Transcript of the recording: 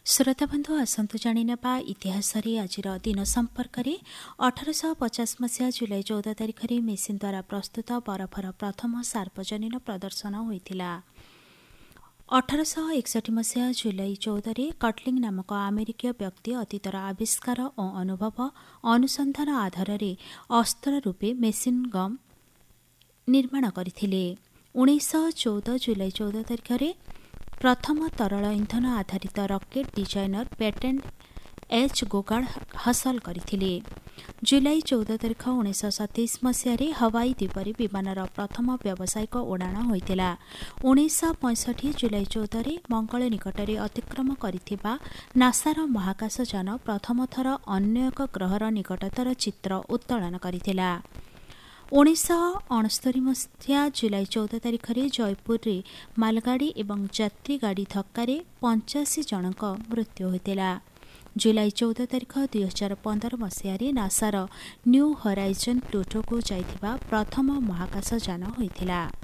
श्रोताबंधु आसतु जाणिनेबा इतिहास आज दिन संपर्क में 1850 मसीहा जुलाई 14 तारिख में मेसिन द्वारा प्रस्तुत बरफर प्रथम सार्वजनीन प्रदर्शन होता। 1861 मसीहा जुलाई 14 कटलिंग नामक अमेरिकीय व्यक्ति अतीतर आविष्कार और अनुभव अनुसंधान आधार में अस्त्र रूपे मेसिन गन निर्माण करथिले। 1914 जुलाई 14 तारिख में प्रथम तरल इंधन आधारित रॉकेट डिजाइनर पेटेंट एच गोगार्ड हासिल करथिले। जुलाई 14 तारिख 1927 मसीह हवाई द्वीपर विमानर प्रथम व्यावसायिक उड़ाण होइतिला। 1965 जुलाई 14 मंगल निकट में अतिक्रम करिथिबा नासार महाकाशयान प्रथम थर अन्य एक ग्रहर निकटतर चित्र उत्तोलन करथिला। 1969 मसीहा जुलाई 14 तारिख में जयपुर में मालगाड़ी एवं यात्री गाड़ी धक्कार 85 जनक मृत्यु होता। जुलाई 14 तारिख 2015 मसीह नासार न्यू हराइजन प्लूटो को जाइथिबा प्रथम महाकाशयान होइथिला।